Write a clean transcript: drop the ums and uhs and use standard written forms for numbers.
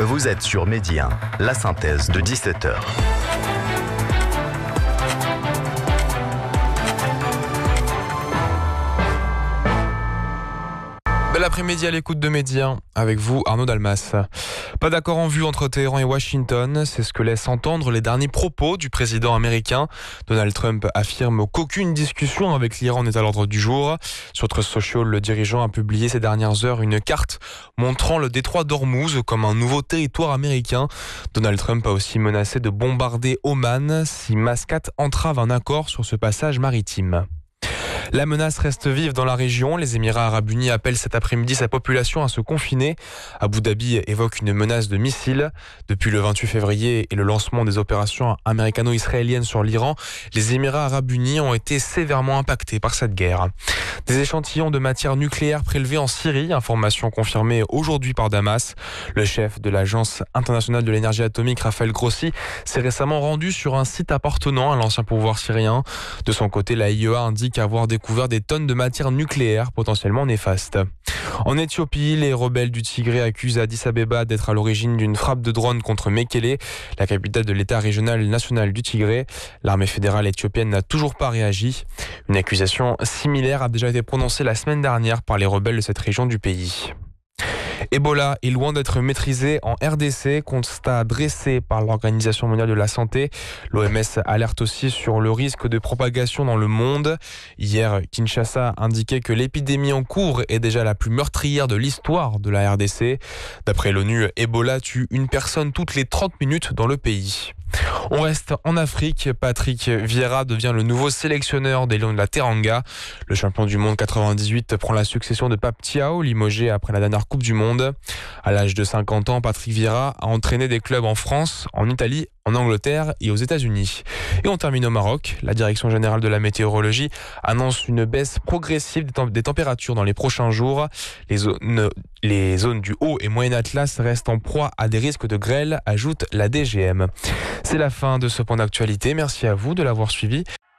Vous êtes sur Midi 1, la synthèse de 17h. Bel après-midi à l'écoute de Midi 1, avec vous Arnaud Dalmas. Pas d'accord en vue entre Téhéran et Washington, c'est ce que laissent entendre les derniers propos du président américain. Donald Trump affirme qu'aucune discussion avec l'Iran n'est à l'ordre du jour. Sur Truth Social, le dirigeant a publié ces dernières heures une carte montrant le détroit d'Ormuz comme un nouveau territoire américain. Donald Trump a aussi menacé de bombarder Oman si Mascate entrave un accord sur ce passage maritime. La menace reste vive dans la région. Les Émirats Arabes Unis appellent cet après-midi sa population à se confiner. Abu Dhabi évoque une menace de missiles. Depuis le 28 février et le lancement des opérations américano-israéliennes sur l'Iran, les Émirats Arabes Unis ont été sévèrement impactés par cette guerre. Des échantillons de matière nucléaire prélevés en Syrie, information confirmée aujourd'hui par Damas. Le chef de l'Agence internationale de l'énergie atomique, Rafael Grossi, s'est récemment rendu sur un site appartenant à l'ancien pouvoir syrien. De son côté, la IEA indique avoir découvert des tonnes de matière nucléaire potentiellement néfaste. En Éthiopie, les rebelles du Tigré accusent Addis Abeba d'être à l'origine d'une frappe de drone contre Mekele, la capitale de l'État régional national du Tigré. L'armée fédérale éthiopienne n'a toujours pas réagi. Une accusation similaire a déjà été prononcée la semaine dernière par les rebelles de cette région du pays. Ebola est loin d'être maîtrisé en RDC, constat dressé par l'Organisation mondiale de la santé. L'OMS alerte aussi sur le risque de propagation dans le monde. Hier, Kinshasa indiquait que l'épidémie en cours est déjà la plus meurtrière de l'histoire de la RDC. D'après l'ONU, Ebola tue une personne toutes les 30 minutes dans le pays. On reste en Afrique. Patrick Vieira devient le nouveau sélectionneur des Lions de la Teranga. Le champion du monde 98 prend la succession de Pape Thiaw, limogé après la dernière Coupe du Monde. À l'âge de 50 ans, Patrick Vieira a entraîné des clubs en France, en Italie, en Angleterre et aux États-Unis. Et on termine au Maroc. La Direction générale de la météorologie annonce une baisse progressive des températures dans les prochains jours. Les zones du Haut et Moyen Atlas restent en proie à des risques de grêle, ajoute la DGM. C'est la fin de ce point d'actualité. Merci à vous de l'avoir suivi.